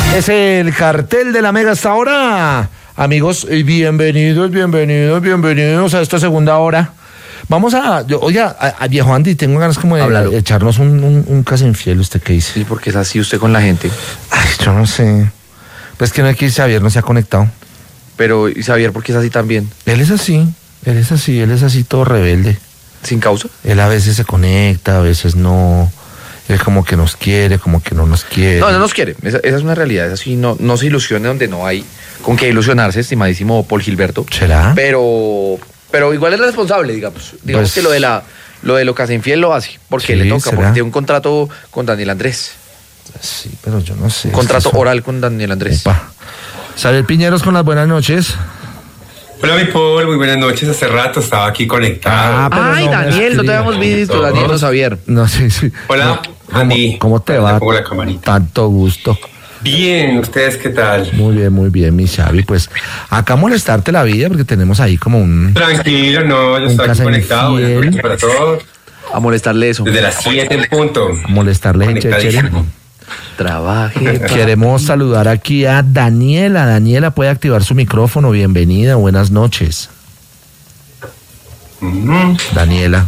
Es el cartel de la Mega hasta ahora. Amigos, bienvenidos a esta segunda hora. Vamos a... Oiga, a viejo Andy, tengo ganas como de echarnos un caso infiel. ¿Usted qué dice? Sí, porque es así usted con la gente. Ay, yo no sé. Pues que no es que Xavier no se ha conectado. Pero, ¿y Xavier por qué es así también? Él es así todo rebelde. ¿Sin causa? Él a veces se conecta, a veces no. Él como que nos quiere, como que no nos quiere. No nos quiere. Esa es una realidad. Es así, no se ilusione donde no hay con qué ilusionarse, estimadísimo Paul Gilberto. ¿Será? Pero igual es responsable, digamos. Digamos pues, que lo de lo casa infiel lo hace, porque sí, le toca, ¿será? porque tiene un contrato con Daniel Andrés. Sí, pero yo no sé. Un contrato oral con Daniel Andrés. Opa. Xavier Piñeros con las buenas noches. Hola, mi Paul, muy buenas noches. Hace rato estaba aquí conectado. Ay, no, Daniel, no te habíamos visto, Daniel, no Xavier. No, sí. Hola, Andy. ¿Cómo te va? Pongo la camarita. Tanto gusto. Bien, ¿ustedes qué tal? Muy bien, mi Xavi. Pues acá molestarte la vida porque tenemos ahí como un... Tranquilo, no, yo estoy aquí conectado. Buenas noches para todos. A molestarle eso. Desde las 7 en punto. A molestarle, chévere. Trabaje. Queremos saludar aquí a Daniela. Daniela, puede activar su micrófono. Bienvenida, buenas noches. Daniela.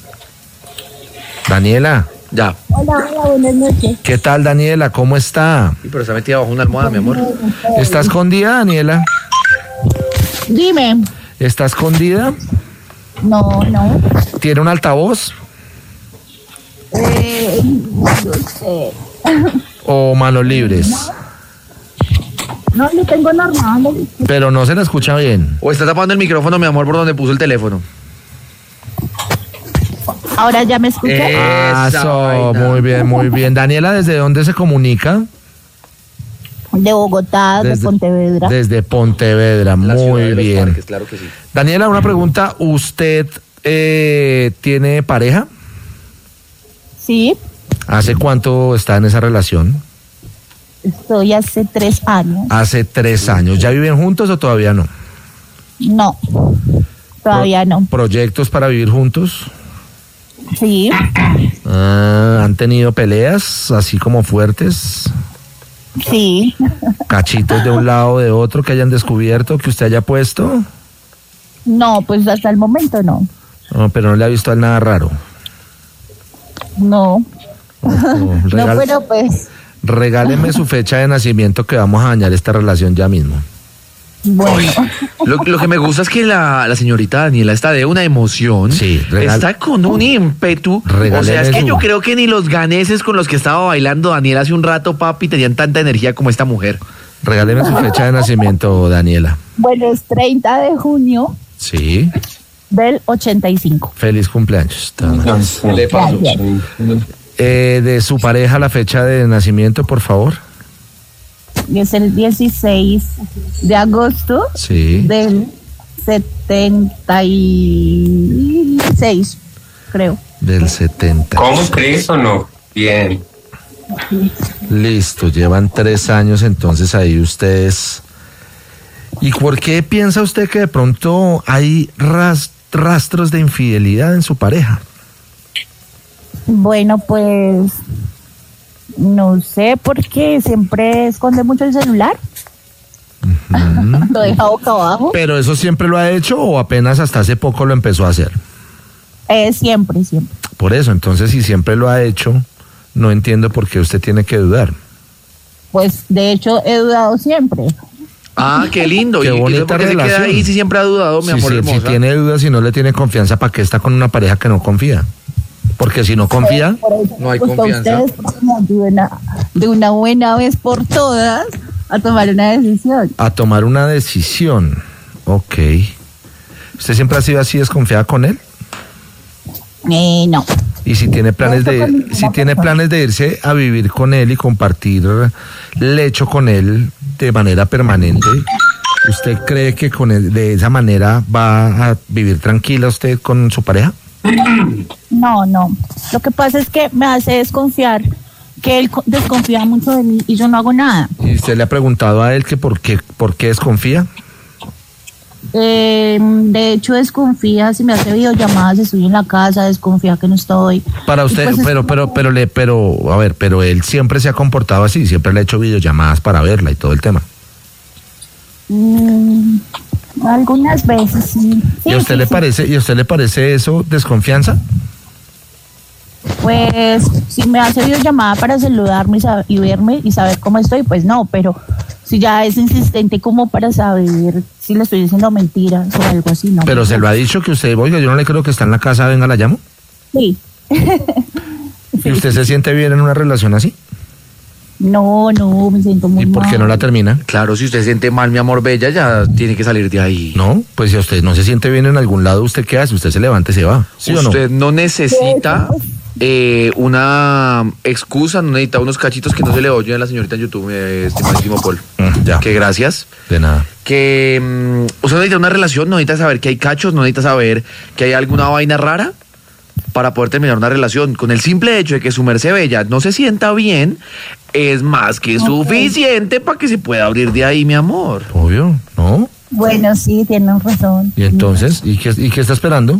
Ya. Hola, buenas noches. ¿Qué tal, Daniela? ¿Cómo está? Sí, pero está metida bajo una almohada, mi amor. ¿Está escondida, Daniela? Dime. ¿Está escondida? No. ¿Tiene un altavoz? No sé. ¿O manos libres? No, lo tengo normal. Pero no se la escucha bien. O está tapando el micrófono, mi amor, por donde puso el teléfono. Ahora ya me escucha. Eso, muy bien. Daniela, ¿desde dónde se comunica? De Bogotá, de Pontevedra. Desde Pontevedra, muy bien. Parques, claro que sí. Daniela, una pregunta. ¿Usted tiene pareja? Sí, ¿Hace cuánto está en esa relación? estoy hace 3 años. Hace 3 años. ¿Ya viven juntos o todavía no? No, todavía no. ¿Proyectos para vivir juntos? Sí, ¿Han tenido peleas así como fuertes? sí. ¿Cachitos de un lado o de otro que hayan descubierto, que usted haya puesto? No, pues hasta el momento no. No, pero no le ha visto a él nada raro. No. No, No, pero pues, regáleme su fecha de nacimiento que vamos a dañar esta relación ya mismo. bueno. Lo que me gusta es que la señorita Daniela está de una emoción. Sí, está con un ímpetu. O sea, es que yo creo que ni los ganeses con los que estaba bailando Daniela hace un rato, papi, tenían tanta energía como esta mujer. Regáleme su fecha de nacimiento, Daniela. Bueno, es 30 de junio Sí. del 85. Feliz cumpleaños. Le pasó. De su pareja, la fecha de nacimiento, por favor. Y es el 16 de agosto Sí. del 76, creo. Del 70. ¿Cómo crees o no? Bien. Listo, llevan 3 años entonces ahí ustedes. ¿Y por qué piensa usted que de pronto hay rastros de infidelidad en su pareja? Bueno, pues no sé, porque siempre esconde mucho el celular. Lo deja boca abajo. ¿Pero eso siempre lo ha hecho o apenas hasta hace poco lo empezó a hacer? Siempre. Por eso, entonces si siempre lo ha hecho, no entiendo por qué usted tiene que dudar. Pues de hecho he dudado siempre. Ah, qué lindo. Qué ¿Y bonita por qué se queda relación. ahí si siempre ha dudado, mi amor Si hermosa? tiene dudas, si no le tiene confianza, ¿para qué está con una pareja que no confía? Porque si no confía, Por eso No hay me gusta a confianza. ustedes para que me ayuden de una buena vez por todas a tomar una decisión. a tomar una decisión. Ok. ¿Usted siempre ha sido así desconfiada con él? No. Y si tiene planes de irse a vivir con él y compartir lecho con él de manera permanente, ¿usted cree que con él, de esa manera va a vivir tranquila usted con su pareja? No. Lo que pasa es que me hace desconfiar, que él desconfía mucho de mí y yo no hago nada. ¿Y usted le ha preguntado a él que por qué desconfía? De hecho, desconfía si me hace videollamadas, estoy en la casa, desconfía que no estoy. Para usted, pues, pero él siempre se ha comportado así, siempre le ha hecho videollamadas para verla y todo el tema. Algunas veces sí. ¿Y a usted le parece eso desconfianza? Pues si me hace videollamada para saludarme y verme y saber cómo estoy, pues no, pero si ya es insistente como para saber si le estoy diciendo mentiras o algo así, no. Pero se lo ha dicho que usted, oiga, yo no le creo que está en la casa, venga, la llamo. Sí. ¿Y usted se siente bien en una relación así? No, me siento muy mal. ¿Y por qué no la termina? Claro, si usted se siente mal, mi amor bella, ya tiene que salir de ahí. No, pues si usted no se siente bien en algún lado, ¿usted qué hace? Usted se levanta y se va, ¿sí o no? Usted no necesita una excusa, no necesita unos cachitos que no se le oyen a la señorita en YouTube, estimadísimo Paul. Ya. Que gracias. De nada. Que usted no necesita una relación, no necesita saber que hay cachos, no necesita saber que hay alguna vaina rara para poder terminar una relación. Con el simple hecho de que su merced bella no se sienta bien, es más que suficiente para que se pueda abrir de ahí, mi amor. Obvio, ¿no? Bueno, sí, tienen razón. ¿Y entonces? ¿Y qué está esperando?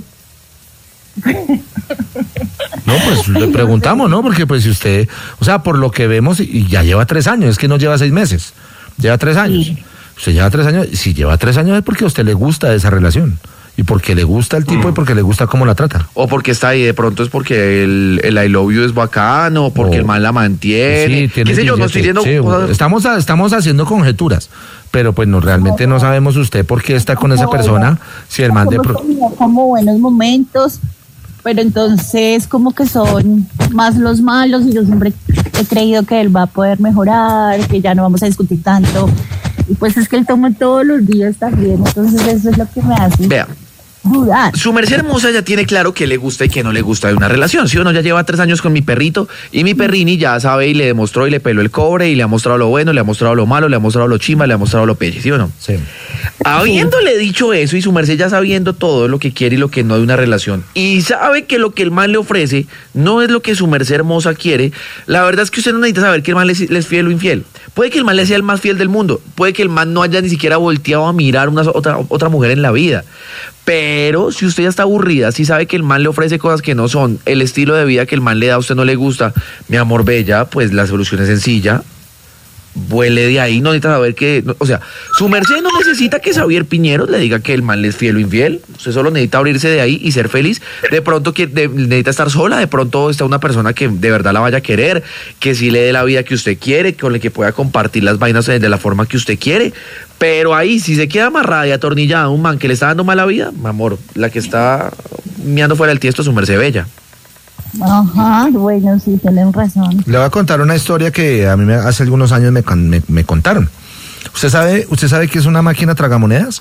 No, pues le preguntamos, ¿no? Porque pues si usted, o sea, por lo que vemos, y ya lleva 3 años, es que no lleva 6 meses, lleva 3 años. Sí. Usted lleva 3 años, si lleva 3 años es porque a usted le gusta esa relación. Y porque le gusta el tipo y porque le gusta cómo la trata. O porque está ahí, de pronto es porque el I love you es bacano, o porque el man la mantiene. Sí, tiene ¿Qué sé yo? No estoy diciendo cosas... Estamos haciendo conjeturas, pero pues no, realmente no sabemos usted por qué está con esa persona, si el man de... Como buenos momentos, pero entonces como que son más los malos y yo siempre he creído que él va a poder mejorar, que ya no vamos a discutir tanto. Y pues es que él toma todos los días también, entonces eso es lo que me hace... Vea. Dudar. Su merced hermosa ya tiene claro qué le gusta y qué no le gusta de una relación, ¿sí o no? Ya lleva 3 años con mi perrito y mi perrini ya sabe y le demostró y le peló el cobre y le ha mostrado lo bueno, le ha mostrado lo malo, le ha mostrado lo chimba, le ha mostrado lo pelle, ¿sí o no? Sí. Habiéndole dicho eso y su merced ya sabiendo todo lo que quiere y lo que no de una relación y sabe que lo que el man le ofrece no es lo que su merced hermosa quiere, la verdad es que usted no necesita saber que el man le es fiel o infiel. Puede que el man le sea el más fiel del mundo, puede que el man no haya ni siquiera volteado a mirar otra mujer en la vida. Pero si usted ya está aburrida, si sabe que el man le ofrece cosas que no son el estilo de vida que el man le da, a usted no le gusta, mi amor bella, pues la solución es sencilla. Vuele de ahí, no necesita saber que... O sea, su merced no necesita que Xavier Piñeros le diga que el man le es fiel o infiel. Usted solo necesita abrirse de ahí y ser feliz. De pronto necesita estar sola, de pronto está una persona que de verdad la vaya a querer, que sí le dé la vida que usted quiere, con la que pueda compartir las vainas de la forma que usted quiere. Pero ahí, si se queda amarrada y atornillada a un man que le está dando mala vida, mi amor, la que está meando fuera del tiesto es su merced bella. Ajá, bueno, sí, tienen razón. Le voy a contar una historia que a mí hace algunos años me contaron. ¿Usted sabe qué es una máquina tragamonedas?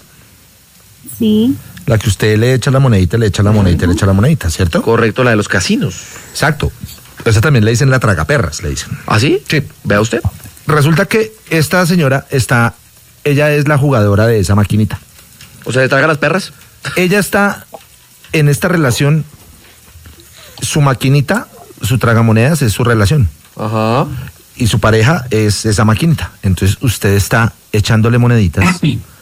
Sí. La que usted le echa la monedita, le echa la monedita, le echa la monedita, ¿cierto? Correcto, la de los casinos. Exacto. Esa también le dicen la tragaperras, le dicen. ¿Ah, sí? Sí. ¿Vea usted? Resulta que esta señora ella es la jugadora de esa maquinita. O sea, ¿le traga las perras? Ella está en esta relación, su maquinita, su tragamonedas es su relación. Ajá. Y su pareja es esa maquinita. Entonces usted está echándole moneditas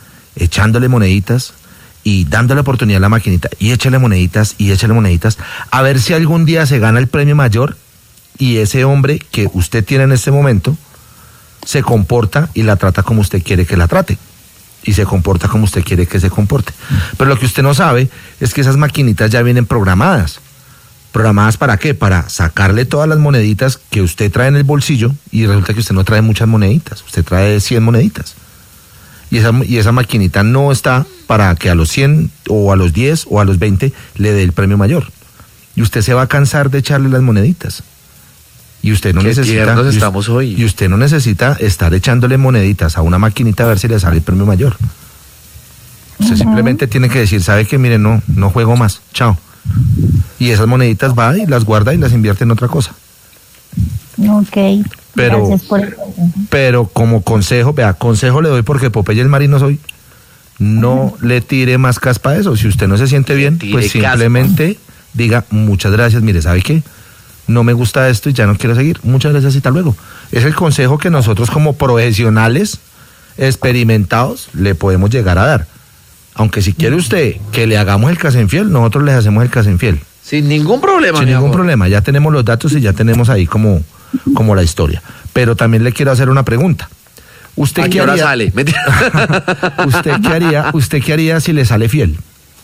y dándole oportunidad a la maquinita y échale moneditas, a ver si algún día se gana el premio mayor y ese hombre que usted tiene en este momento se comporta y la trata como usted quiere que la trate y se comporta como usted quiere que se comporte. Pero lo que usted no sabe es que esas maquinitas ya vienen programadas. ¿Programadas para qué? Para sacarle todas las moneditas que usted trae en el bolsillo y resulta que usted no trae muchas moneditas, usted trae 100 moneditas. Y esa maquinita no está para que a los 100 o a los 10 o a los 20 le dé el premio mayor. Y usted se va a cansar de echarle las moneditas. Y usted no necesita... estamos hoy. Y usted no necesita estar echándole moneditas a una maquinita a ver si le sale el premio mayor. Usted simplemente tiene que decir, ¿sabe qué? Mire, no juego más, chao. Y esas moneditas va y las guarda y las invierte en otra cosa. Ok. Gracias por el consejo. Pero como consejo, consejo le doy porque Popeye el marino soy. No le tire más caspa a eso. Si usted no se siente bien, pues simplemente diga muchas gracias. Mire, ¿sabe qué? No me gusta esto y ya no quiero seguir. Muchas gracias y hasta luego. Es el consejo que nosotros como profesionales experimentados le podemos llegar a dar. Aunque si quiere usted que le hagamos el caso infiel, nosotros les hacemos el caso infiel. Sin ningún problema, Sin mi ningún amor. problema, ya tenemos los datos y ya tenemos ahí como la historia. Pero también le quiero hacer una pregunta. ¿Usted ¿A qué hora sale? Mentira. ¿Usted qué haría si le sale fiel?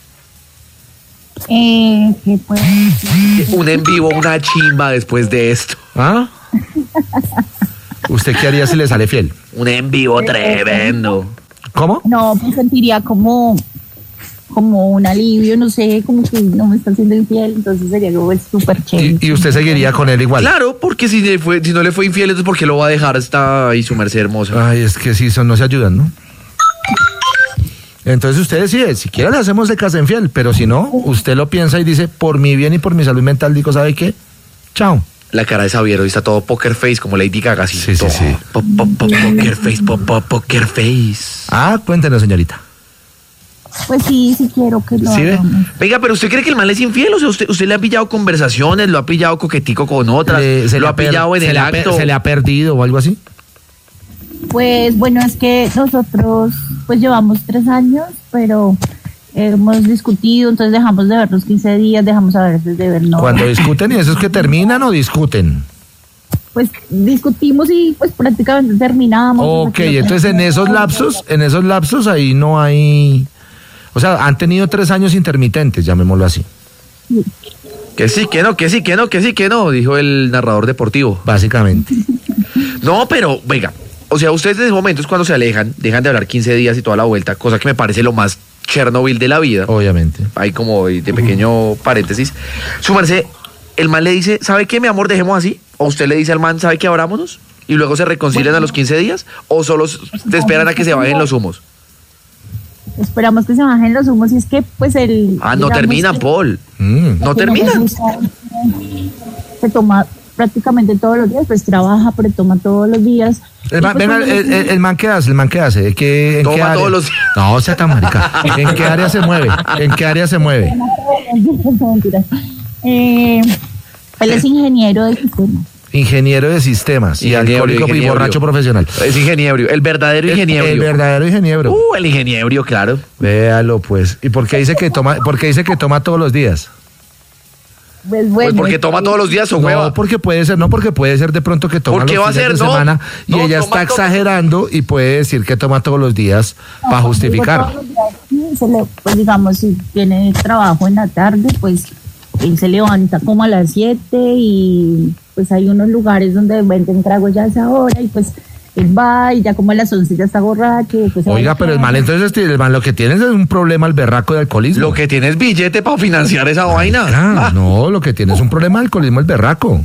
¿Qué puedo decir? Un en vivo, una chimba después de esto. ¿Ah? ¿Usted qué haría si le sale fiel? Un en vivo tremendo. ¿Cómo? No, pues sentiría como un alivio, no sé, como que no me está haciendo infiel, entonces sería algo súper chévere. ¿Y usted seguiría con él igual? Claro, porque si no le fue infiel, entonces ¿por qué lo va a dejar? Está ahí su merced hermosa. Ay, es que sí, no se ayudan, ¿no? Entonces usted decide, si quiere le hacemos el caso infiel, pero si no, usted lo piensa y dice, por mi bien y por mi salud mental, digo, ¿sabe qué? Chao. La cara de Xavier hoy está todo poker face, como Lady Gaga, así. Sí, sí, todo sí. Poker face, poker face. Ah, cuéntenos, señorita. Pues sí quiero que lo ¿Sí ve? hagamos. Venga, pero ¿usted cree que el mal es infiel? O sea, ¿usted le ha pillado conversaciones, lo ha pillado coquetico con otras, lo ha pillado en el acto? ¿Se le ha perdido o algo así? Pues bueno, es que nosotros pues llevamos 3 años, pero hemos discutido, entonces dejamos de vernos 15 días, dejamos a veces de vernos. Cuando discuten y eso es que terminan o discuten. Pues discutimos y pues prácticamente terminamos. Ok, entonces en esos lapsos ahí no hay... O sea, han tenido 3 años intermitentes, llamémoslo así. Que sí, que no, que sí, que no, que sí, que no, dijo el narrador deportivo. Básicamente. No, pero, venga, o sea, ustedes en ese momento es cuando se alejan, dejan de hablar 15 días y toda la vuelta, cosa que me parece lo más Chernobyl de la vida. Obviamente. Ahí como de pequeño paréntesis. Su merced, el man le dice, ¿sabe qué, mi amor, dejemos así? O usted le dice al man, ¿sabe qué, abrámonos? Y luego se reconcilian a los 15 días, o solo te esperan a que se bajen los humos. Esperamos que se bajen los humos y es que pues el... Ah, no digamos terminan, que- Paul. No que terminan. nos gusta, se toma prácticamente todos los días, pues trabaja, pero toma todos los días. El man, Y, pues, venga, cuando el man que hace, ¿En qué Toma área? todos los días. No, sea tan marica. ¿En qué área se mueve? ¿En qué área se mueve? Mentiras. Él es ingeniero de sistemas. Ingeniero de sistemas y Ingeniero, alcohólico y ingeniero. borracho profesional. Es ingeniero, el verdadero ingeniero. El verdadero ingeniero. El ingeniero, claro. Véalo, pues. ¿Y por qué dice que toma todos los días? Pues Pues bueno, porque toma todos los días o hueva. No, porque puede ser de pronto que toma ¿Por qué los va a fines ser? de No, semana y no, ella toma está todo. exagerando y puede decir que toma todos los días para justificar. todos los días, sí, pues digamos, si tiene trabajo en la tarde, pues él se levanta como a las 7 y pues hay unos lugares donde venden trago ya a esa hora y pues él va y ya como a las 11 ya está borracho. Y pues se va Oiga, a pero el mal entonces, lo que tiene es un problema el berraco de alcoholismo. Lo que tiene es billete para financiar esa vaina. Ah, no, lo que tiene es un problema de alcoholismo el berraco.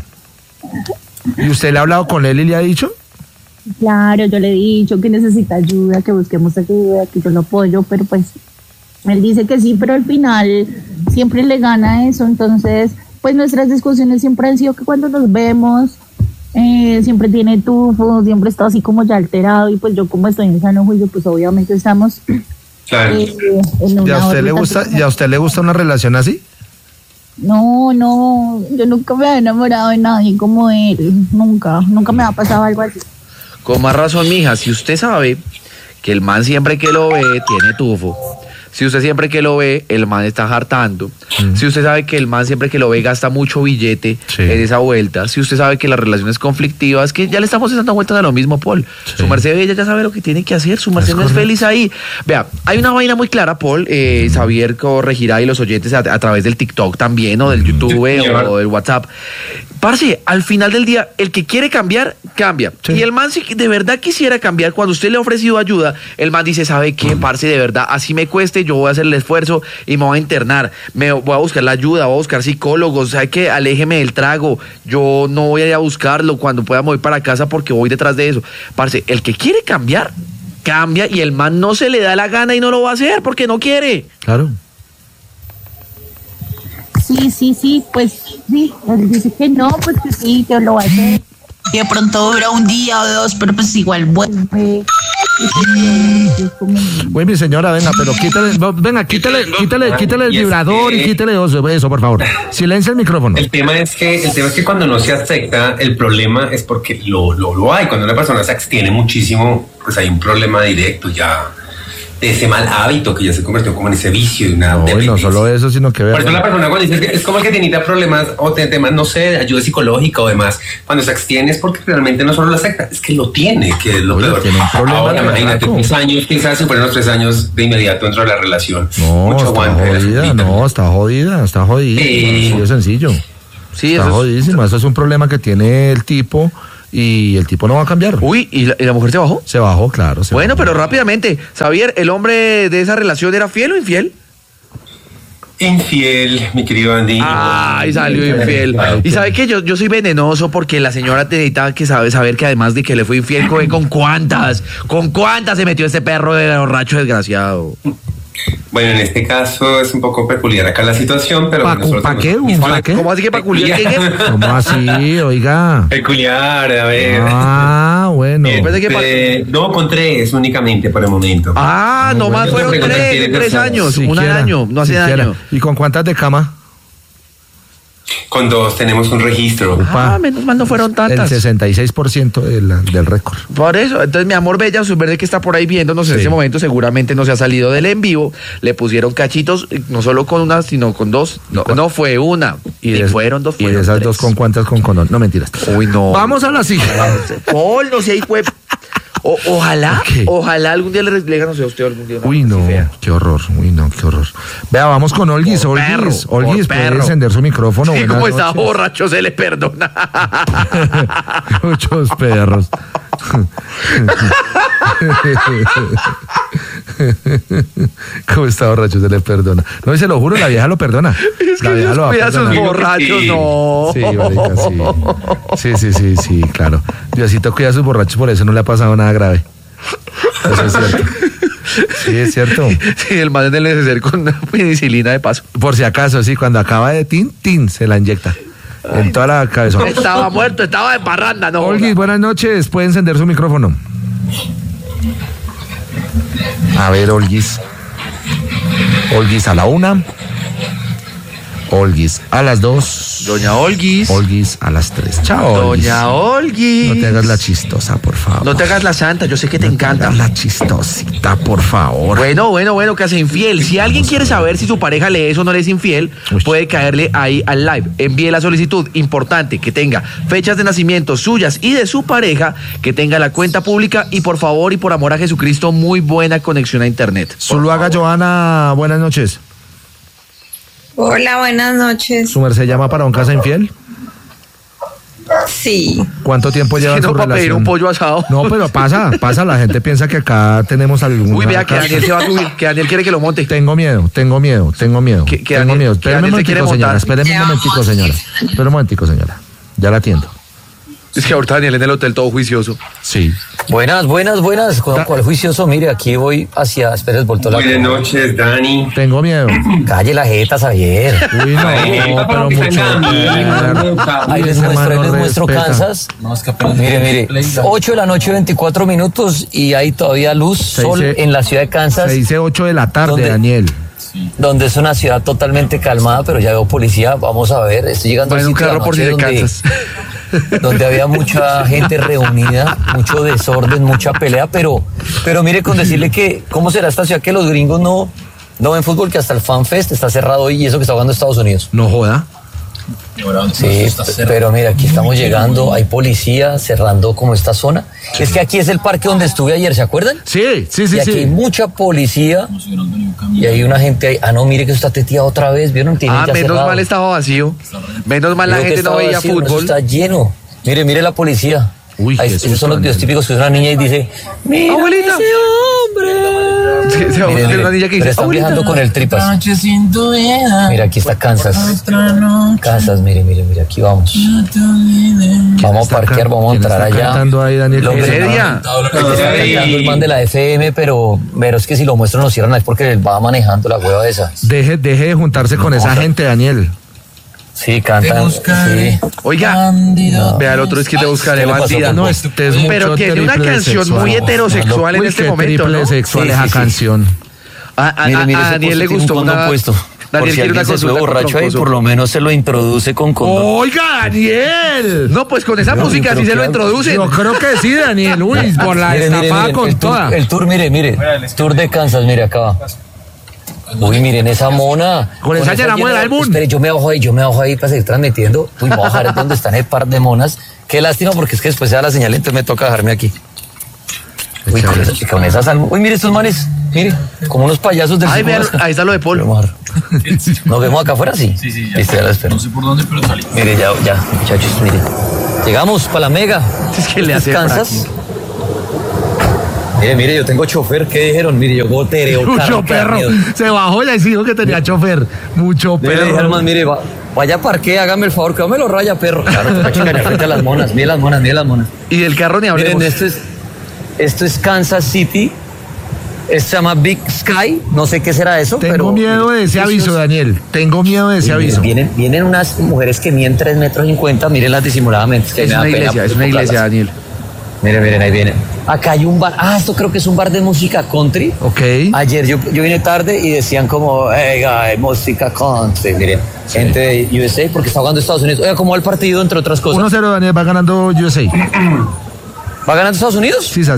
¿Y usted le ha hablado con él y le ha dicho? Claro, yo le he dicho que necesita ayuda, que busquemos ayuda, que yo lo apoyo, pero pues él dice que sí, pero al final siempre le gana eso. Entonces, pues nuestras discusiones siempre han sido que cuando nos vemos, siempre tiene tufo, siempre está así como ya alterado y pues yo como estoy en sano juicio, pues obviamente estamos Claro. en una ¿Y a usted le gusta una relación así? No, yo nunca me he enamorado de nadie como él, nunca me ha pasado algo así. Con más razón, mija, si usted sabe que el man siempre que lo ve tiene tufo, si usted siempre que lo ve, el man está hartando, si usted sabe que el man siempre que lo ve gasta mucho billete Sí. en esa vuelta, si usted sabe que la relación es conflictiva, es que ya le estamos dando vueltas a lo mismo, Paul. Sí. Su merced ella ya sabe lo que tiene que hacer, su merced Es no es correcto. feliz ahí. Vea, hay una vaina muy clara, Paul, Xavier corregirá y los oyentes a través del TikTok también, o del YouTube señor. o del WhatsApp. Parce, al final del día, el que quiere cambiar, cambia. Sí. Y el man, si de verdad quisiera cambiar, cuando usted le ha ofrecido ayuda, el man dice, ¿sabe qué, parce? De verdad, así me cueste, yo voy a hacer el esfuerzo y me voy a internar. Me voy a buscar la ayuda, voy a buscar psicólogos, ¿sabe qué? Aléjeme del trago. Yo no voy a ir a buscarlo cuando pueda mover para casa porque voy detrás de eso. Parce, el que quiere cambiar, cambia y el man no se le da la gana y no lo va a hacer porque no quiere. Claro. Sí, pues sí, él dice que no, pues que sí, que lo va a hacer. Y de pronto dura un día o dos, pero pues igual vuelve. Es como- Uy, mi señora, venga, pero quítale el Y es vibrador y que- quítale eso, por favor. Silencia el micrófono. El tema es que cuando no se acepta, el problema es porque lo hay. Cuando una persona se abstiene muchísimo, pues hay un problema directo ya. ese mal hábito que ya se convirtió como en ese vicio y una No, y no dependencia. solo eso, sino que Por eso la persona cuando dice que es como el que tiene problemas o temas, no sé, de ayuda psicológica o demás, cuando se abstiene es porque realmente no solo lo acepta, es que lo tiene, que es lo Oye, peor. tiene un problema Ahora de imagínate, verdad. 3 años, quizás si fueran los 3 años de inmediato dentro de la relación. No, Mucho está aguante de la jodida, señorita. no, está jodida, Sí. así de sencillo. Sí, Está eso es. jodidísima, eso es un problema que tiene el tipo y el tipo no va a cambiar. Uy, ¿y la mujer se bajó? Se bajó, claro. se Bueno, bajó. pero rápidamente, Xavier, ¿el hombre de esa relación era fiel o infiel? Infiel, mi querido Andy. Ay, salió infiel. Y sabe que yo soy venenoso porque la señora necesitaba que saber que además de que le fue infiel, con cuántas se metió este perro de borracho desgraciado. Bueno, en este caso es un poco peculiar acá la situación, pero nosotros ¿Pa qué? tenemos- ¿Pa qué? ¿Cómo así que peculiar? ¿Qué? ¿Cómo así? Oiga. Peculiar, a ver. Ah, bueno. Después de que No, con 3 únicamente por el momento. Ah, nomás Bueno, fueron pregunta, ¿quiere 3 personas? años, un Siquiera, año, no hace siquiera. daño. ¿Y con cuántas de cama? Con 2 tenemos un registro. Upa. Ah, menos mal no fueron El tantas. 66% del récord. Por eso, entonces mi amor bella, su verde que está por ahí viéndonos en Sí. este momento, seguramente no se ha salido del en vivo, le pusieron cachitos, no solo con una, sino con 2. No fue una, y fueron 2, Y fueron de esas 3. 2 con cuántas con condón. No, mentiras. Uy, no. Vamos a la siguiente. Paul, no sé, ahí fue. Ojalá, Ok. ojalá algún día le digan, no sé, a usted algún día. una Uy, cosa no, así fea. qué horror. Uy, no, qué horror. Vea, vamos con Olguis. Por perro, Olguis, por Olguis, puede perro. encender su micrófono. Sí, Buenas como está noches. borracho, se le perdona. Muchos perros. ¿Cómo está borracho? Se le perdona. No, y se lo juro, la vieja lo perdona. Es que La vieja Dios lo va a cuida a sus perdonar. borrachos, Sí. no. Sí, marica, sí, claro. Diosito cuida a sus borrachos, por eso no le ha pasado nada grave. Eso es cierto. Sí, es cierto. Sí, el man es del neceser con una penicilina de paso. Por si acaso, sí, cuando acaba de tin, se la inyecta. En toda la cabeza. Estaba muerto, estaba de parranda, no. Olguis, buenas noches. Puede encender su micrófono. A ver, Olguis. Olguis a la 1. Olguis a las 2. Doña Olguis. Olguis a las 3. Chao, Olguis. Doña Olguis. No te hagas la chistosa, por favor. No te hagas la santa, yo sé que te No encanta. hagas la chistosita, por favor. Bueno, que hace infiel. Si alguien quiere saber si su pareja le es o no le es infiel, Uy. puede caerle ahí al live. Envíe la solicitud. Importante que tenga fechas de nacimiento suyas y de su pareja, que tenga la cuenta pública y por favor y por amor a Jesucristo, muy buena conexión a internet. Zuluaga Joana, buenas noches. Hola, buenas noches. ¿Su merced llama para un casa infiel? Sí, ¿Cuánto tiempo lleva Que en no su para pedir relación? un pollo asado. No, pero pasa, la gente piensa que acá tenemos algún... Uy, vea que Daniel se va a subir, que Daniel quiere que lo monte. Tengo miedo. Que tengo Daniel- miedo. que Espéreme un Daniel se quiere momentico, señora. montar. Espéreme un momentico, señora. Espera un momentico, señora. Ya la atiendo. Es que ahorita Daniel en el hotel todo juicioso. Sí. Buenas. ¿Cuál juicioso? Mire, aquí voy hacia... Espera, voltó la... Buenas noches, Dani. Tengo miedo. Calle la jeta, Xavier. Uy, no, pero mucho. Ahí Uy, les ese man no muestro respeta. Kansas. Mire, 8 de la noche, 24 minutos y hay todavía luz, sol dice- en la ciudad de Kansas, Se dice 8 de la tarde, ¿Dónde? Daniel. donde es una ciudad totalmente calmada, pero ya veo policía. Vamos a ver, estoy llegando Va en al un sitio de la carro por si noche de donde, Kansas. donde había mucha gente reunida, mucho desorden, mucha pelea, pero mire con decirle que, ¿cómo será esta ciudad que los gringos no ven fútbol, que hasta el FanFest está cerrado hoy y eso que está jugando Estados Unidos? No joda. Sí, pero mira, aquí estamos llegando, hay policía cerrando como esta zona. Es que aquí es el parque donde estuve ayer, ¿se acuerdan? Sí. Y aquí hay mucha policía y hay una gente ahí. Ah, no, mire que eso está teteado otra vez, ¿vieron? Tiene Ah, ya menos cerrado. mal estaba vacío. Menos mal la Creo que gente no estaba veía vacío, eso fútbol. está lleno. Mire la policía. Uy, Ahí, Jesús, esos son los videos Daniel. típicos que es una niña y dice, mira Abuelita. ese hombre. Sí, se va a Mire, hacer una niña que pero dice, están "Abuelita". viajando con el tripas. Noche sin tu vida. Mira, aquí está Kansas. Otra noche. Kansas, mire, aquí vamos. No te olvides. Vamos a parquear, vamos a ¿Quién entrar está allá. cantando ahí, Daniel? Lo ¿Qué que dice? Seria. Está cantando el man de la FM, pero es que si lo muestro nos cierran, es porque él va manejando la hueva esa. Deje de juntarse con esa gente, Daniel. Sí, Te cantan. buscaré. Sí. Oiga, Bandido. vea el otro es que te buscaré ¿qué le pasó, bandida. Pulpo? No, este es Pero mucho tiene una triple canción sexual. muy heterosexual en Uy, este qué momento, triple ¿no? sexual Sí, esa sí, sí. canción. A Mire, Daniel ese le puesto gustó tiene un condón una... puesto. Por si quiere una alguien se fue consulta con borracho ahí, Troncoso. por lo menos se lo introduce con condón. Oiga, Daniel. No, pues con esa No, música pero sí se lo claro. introducen. Yo creo que sí, Daniel. Uy, por la Mire, mire, destapada mire, con el toda. Tour, el tour, mire. Tour de Kansas, mire, acá va. Uy, miren esa mona. Con esa llenamos el álbum. Espere, yo me bajo ahí para seguir transmitiendo. Uy, me voy a bajar donde están el par de monas. Qué lástima, porque es que después se da la señal, entonces me toca dejarme aquí. Uy, con esas almas. Uy, mire estos manes. Mire, como unos payasos del Ay, circo vean, Vasco. ahí está lo de Paul. Vamos a bajar. ¿Nos vemos acá afuera? Sí. Sí, ya. Listo, ya la espero. No sé por dónde, pero salí. Mire, ya, muchachos, mire. Llegamos para la mega. Es que le hace Kansas. Mire, yo tengo chofer. ¿Qué dijeron? Mire, yo gotereo. Mucho perro. Se bajó y les dijo que tenía chofer. Mucho Le dijeron, perro. man, mire, vaya parque, hágame el favor, que no me lo raya, perro. Claro, te va a chingar frente a las monas. Mire las monas. Y del carro ni hablemos. Miren, esto es Kansas City. Esto se llama Big Sky. No sé qué será eso, pero... Tengo miedo de ese aviso, Daniel. Tengo miedo de ese aviso. Vienen unas mujeres que miden 3 metros 50, mírenlas disimuladamente. que Es me da una pena, iglesia, pues, es una iglesia, tocarlas. Daniel. Miren, ahí vienen. Acá hay un bar. Esto creo que es un bar de música country. Ok. Ayer yo vine tarde y decían como, hey, guy, música country. Miren, gente de USA porque está jugando Estados Unidos. Oiga, ¿cómo va el partido, entre otras cosas? 1-0, Daniel. Va ganando USA. ¿Va ganando Estados Unidos? Sisa.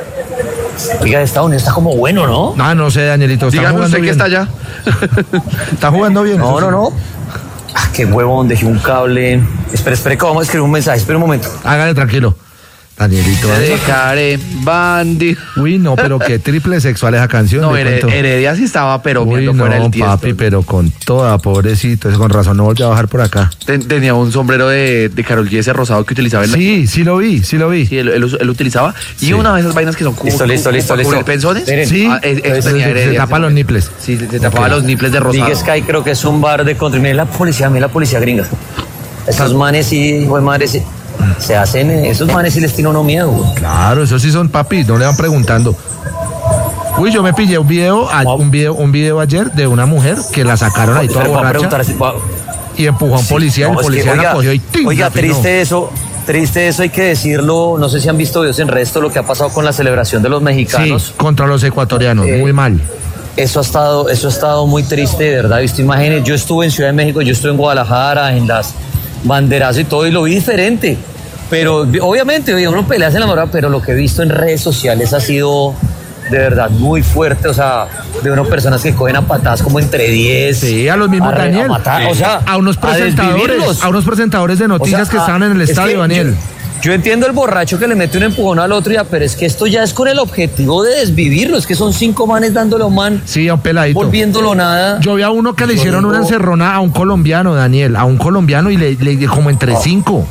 Oiga, Estados Unidos está como bueno, ¿no? No sé, Danielito. Está Dígame jugando usted que bien. está allá. Está jugando bien. eso sí. No. Qué huevón, dejé un cable. Espere, que vamos a escribir un mensaje. Espera un momento. Hágale tranquilo. Danielito. Te dejaré bandido. Uy, no, pero qué triple sexual esa canción. No, le cuento. Heredia sí estaba, pero Uy, viendo no, fuera del tiesto. papi, pero con toda, pobrecito. Con razón no volvió a bajar por acá. Tenía un sombrero de Karol G ese rosado que utilizaba en la... Sí lo vi. Sí, él utilizaba. Y una de esas vainas que son como... Listo. para cubrir pensones. Miren, Sí, Eso tenía se Heredia. tapa los niples. Sí, se tapaba los niples de rosado. Big Sky creo que es un bar de country. Miren la policía gringa. Esos manes sí, güey, madre, sí. Se hacen, esos manes sí les tiene uno miedo, güey. Claro, esos sí son papi, no le van preguntando. Uy, yo me pillé un video ayer de una mujer que la sacaron ahí toda Pero voy a borracha preguntar y empujó a un policía, No, el es que, policía la cogió y ¡tim! Oiga, la peinó. triste eso, hay que decirlo. No sé si han visto videos en resto lo que ha pasado con la celebración de los mexicanos. Sí, contra los ecuatorianos, muy mal. Eso ha estado muy triste, de verdad. He visto imágenes. Yo estuve en Ciudad de México, yo estuve en Guadalajara, en las banderas y todo, y lo vi diferente. Pero obviamente, oye, uno pelea en la morada, pero lo que he visto en redes sociales ha sido de verdad muy fuerte. O sea, de unas personas que cogen a patadas como entre 10. Sí, a los mismos, a Daniel. matar, o sea, a unos presentadores de noticias O sea, que estaban en el es estadio, que Daniel. Yo entiendo el borracho que le mete un empujón al otro, ya, pero es que esto ya es con el objetivo de desvivirlo. Es que son 5 manes dándole a un man, Sí, a un peladito. volviéndolo nada. Yo vi a uno que le Yo hicieron digo- una encerrona a un colombiano, Daniel, y le como entre 5.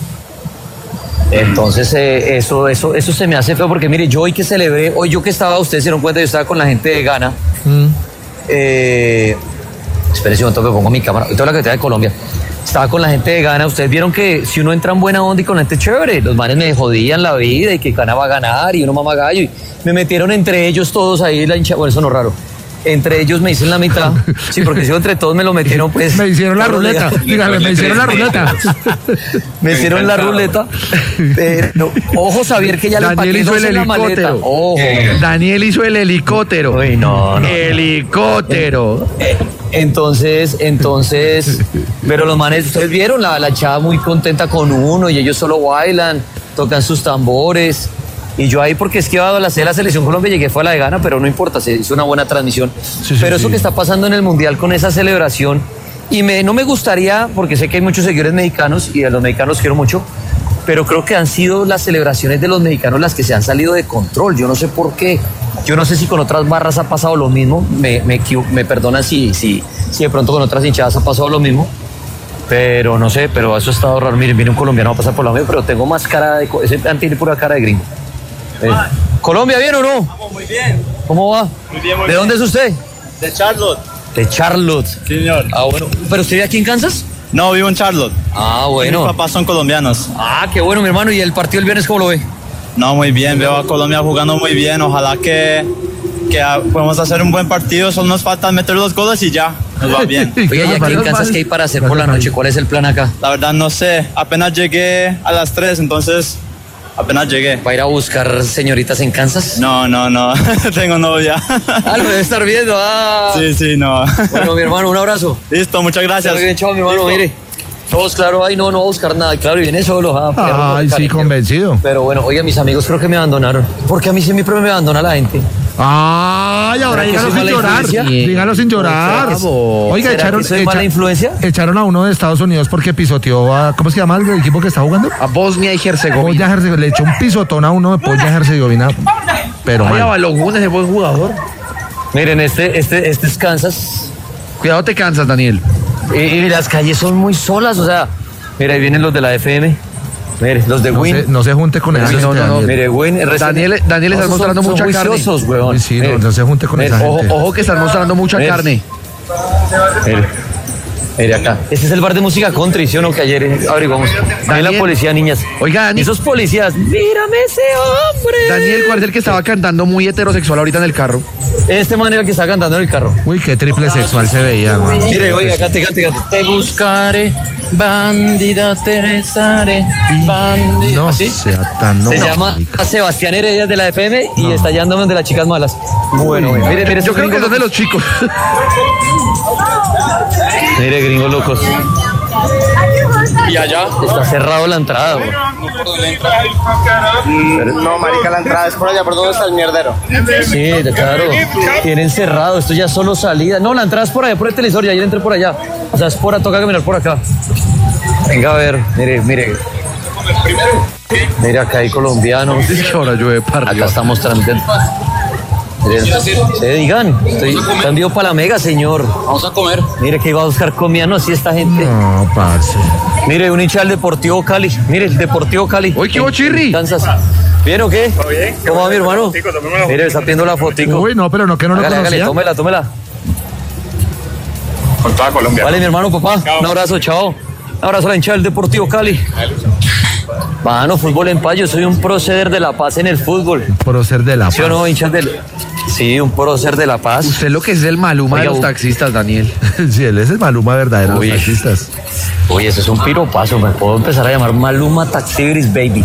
Entonces, eso se me hace feo porque, mire, yo hoy que celebré, hoy yo que estaba, ustedes se dieron cuenta, yo estaba con la gente de Ghana. Espérense un momento que pongo mi cámara. Ahorita la que de Colombia. Estaba con la gente de Ghana. Ustedes vieron que si uno entra en buena onda y con la gente chévere, los manes me jodían la vida y que Ghana va a ganar y uno mama gallo. Y me metieron entre ellos todos ahí la hincha. Bueno, eso no es raro. Entre ellos me dicen la mitad. Sí, porque si entre todos me lo metieron, pues. Me hicieron la todos ruleta. legal. Dígame, me hicieron la ruleta. Me hicieron la ruleta. Pero, ojo, saber que ya le Daniel empaqué hizo dos el en la maleta. helicóptero. Ojo. Daniel hizo el helicóptero. Uy, no. Helicóptero. Entonces, pero los manes, ustedes vieron la chava muy contenta con uno y ellos solo bailan, tocan sus tambores. Y yo ahí, porque es que iba a la selección Colombia, llegué, fue a la de Ghana, pero no importa, se hizo una buena transmisión. Pero eso que está pasando en el Mundial con esa celebración, y no me gustaría, porque sé que hay muchos seguidores mexicanos, y a los mexicanos quiero mucho, pero creo que han sido las celebraciones de los mexicanos las que se han salido de control. Yo no sé por qué. Yo no sé si con otras barras ha pasado lo mismo. Me perdonan si de pronto con otras hinchadas ha pasado lo mismo. Pero no sé, pero eso ha estado raro. Miren, viene un colombiano a pasar por la medio, pero tengo más cara de... Ese tiene pura cara de gringo. ¿Colombia bien o no? Vamos muy bien. ¿Cómo va? Muy bien, muy ¿De bien. dónde es usted? De Charlotte. De Charlotte. Sí, señor. Ah, bueno. ¿Pero usted vive aquí en Kansas? No, vivo en Charlotte. Ah, Mis bueno. papás son colombianos. Ah, qué bueno, mi hermano. ¿Y el partido el viernes cómo lo ve? No, muy bien. Veo a Colombia jugando muy bien. Ojalá que podamos hacer un buen partido. Solo nos falta meter los goles y ya. Nos va bien. Oye, ¿y aquí en Kansas qué hay para hacer por la noche? ¿Cuál es el plan acá? La verdad no sé. Apenas llegué a las 3, entonces apenas llegué. ¿Va a ir a buscar señoritas en Kansas? No, tengo novia. Ah, lo debe estar viendo. Ah. Sí, no. Bueno, mi hermano, un abrazo. Listo, muchas gracias. Muy bien, chao, mi hermano, mire. Todos, claro, ahí no va a buscar nada. Claro, y viene solo. Ay, sí, convencido. Pero bueno, oiga, mis amigos creo que me abandonaron. Porque a mí siempre me abandona la gente. Ay, ahora ¿Será que dígalo soy sin mala llorar. influencia? Dígalo sin llorar. Oiga, ¿Será que soy mala influencia? Echaron a uno de Estados Unidos porque pisoteó a, ¿cómo se llama el equipo que está jugando? A Bosnia y Herzegovina. Bosnia Herzegovina. Le echó un pisotón a uno de Bosnia Herzegovina. Pero Ay, a mal. Balogun, ese buen jugador. Miren, este es Kansas. Cuidado, te cansas, Daniel. Y las calles son muy solas, o sea, mira, ahí vienen los de la FM. Mire, los de Win. No se junte con esa gente, Daniel. Mire, Win. Daniel está mostrando mucha carne. Juiciosos, weón. Sí, Mire, no se junte con esa gente. Ojo que están mostrando mucha Mire. carne. Mire acá. Este es el bar de música country, ¿sí o no? Que ayer averiguamos. Ahí la policía, niñas. Oiga, Dani. Esos policías. Mírame ese hombre. Daniel, ¿cuál es el que estaba cantando muy heterosexual ahorita en el carro? Este man era el que está cantando en el carro. Uy, qué triple sexual se veía, man. Mire, oiga, cante. Te buscaré, bandida, te besaré, bandida. No ¿Sí? sea tan Se no, llama marica. Sebastián Heredia de la FM y está hallándome de las chicas malas. Bueno, mire, Yo creo que son de los chicos. Mire, gringos locos. ¿Y allá? Está cerrado la entrada, güey. No, marica, la entrada es por allá, por donde está el mierdero. Sí, claro. Tienen cerrado, esto ya es solo salida. No, la entrada es por allá, por el televisor, ya ayer entré por allá. O sea, toca caminar por acá. Venga a ver, mire. Mire, acá hay colombianos. Es que ahora llueve para Acá arriba. estamos transmitiendo. Se digan, estoy cambio para la mega, señor. Vamos a comer. Mire que iba a buscar comida, no, así esta gente. No, parce. Mire, un hincha del Deportivo Cali. Mire, el Deportivo Cali. Uy, ¿qué hubo, Chirri? En Kansas. ¿Bien o qué? bien. ¿Cómo va mi hermano? Mire, está pidiendo la fotico. Uy, no, pero no, que no lo Hágale, conocía. tómela. Con toda Colombia. Vale, mi hermano, papá. Un abrazo, chao. Un abrazo a la hincha del Deportivo Cali. Mano, fútbol en paz. Yo soy un prócer de la paz en el fútbol. Prócer de la ¿Sí o no, paz. hinchas del...? Sí, un prócer de la paz. Usted lo que es el Maluma de Oiga, los taxistas, Daniel. Sí, él es el Maluma verdadero de Uy. los taxistas. Oye, eso es un piropazo. Me puedo empezar a llamar Maluma Taxigris Baby.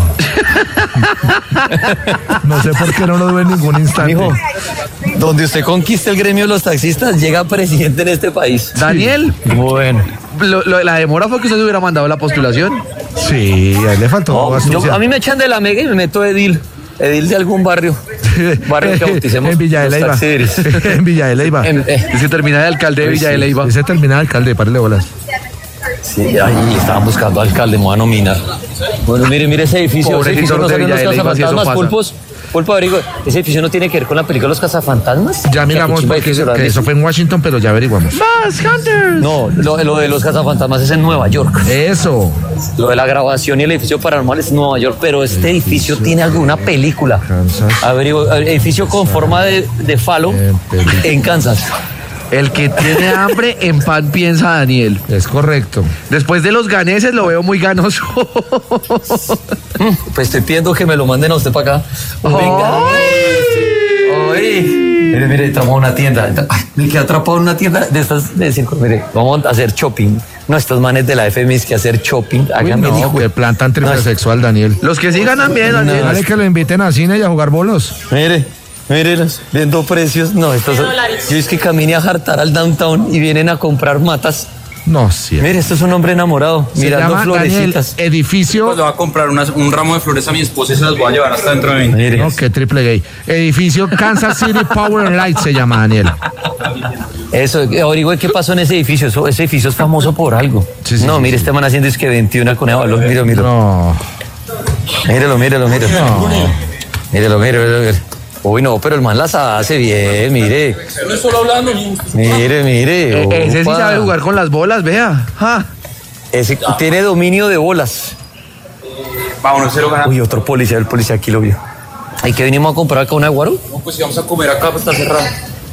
No sé por qué no lo veo en ningún instante. Mijo, donde usted conquiste el gremio de los taxistas, llega presidente en este país. Daniel, Bueno. la demora fue que usted se hubiera mandado la postulación. Sí, a él le faltó No, astucia. a mí me echan de la mega y me meto Edil de algún barrio. Barrio que bauticemos. En Villa de los Leyva. taxigris. En Villa de Leyva. Ese termina de alcalde de Villa de Leyva. Ese termina de alcalde, párale bolas. Sí, ahí estaban buscando alcalde, me voy a nominar. Bueno, mire ese edificio. Ese edificio Pobrecitos no de salen Villa los de Leyva, si eso cazafantasmas, pasa. pulpos. Pulpo, averigua. Ese edificio no tiene que ver con la película Los Cazafantasmas. Ya miramos, Qué chimba porque edificio, que ¿verdad? eso fue en Washington, pero ya averiguamos. ¡Más Hunters! No, lo de los cazafantasmas es en Nueva York. Eso. Lo de la grabación y el edificio paranormal es en Nueva York, pero este edificio tiene alguna película. Kansas. Averigua, edificio con forma de falo película. en Kansas. El que tiene hambre, en pan piensa Daniel. Es correcto. Después de los ganeses lo veo muy ganoso. Pues estoy pidiendo que me lo manden a usted para acá. Venga. Ay. Mire, traemos una tienda. Ay, me quedé atrapado en una tienda de estas de 5. Mire, vamos a hacer shopping. No, estos manes de la FM es que hacer shopping. Uy, Háganme no, hijo. que plan tan triple No, sexual, Daniel. Los que sí ganan bien, Daniel. Dale que lo inviten a cine y a jugar bolos. Mírelos, viendo precios. No, estos son. Yo es que camine a jartar al downtown y vienen a comprar matas. No, sí. Mire, esto es un hombre enamorado, Se mirando llama florecitas. Daniel, edificio. Le voy a comprar un ramo de flores a mi esposa y se las voy a llevar hasta dentro de mí. Mire, No, qué triple gay. Edificio Kansas City Power and Light se llama, Daniel. eso, averigüe qué pasó en ese edificio. Ese edificio es famoso por algo. Sí, sí, no, sí, mire, sí. este man haciendo es que 21 con el valor. Míralo. No. Mírelo. No. Mírelo. Uy, no, pero el man las hace bien, mire. No estoy hablando, Mire. Ese sí Opa. sabe jugar con las bolas, vea. Ja. Ese tiene dominio de bolas. Vámonos, cero ganar. Uy, otro policía, el policía aquí lo vio. ¿Y qué vinimos a comprar acá una guaro? No, pues si vamos a comer acá, pues está cerrado.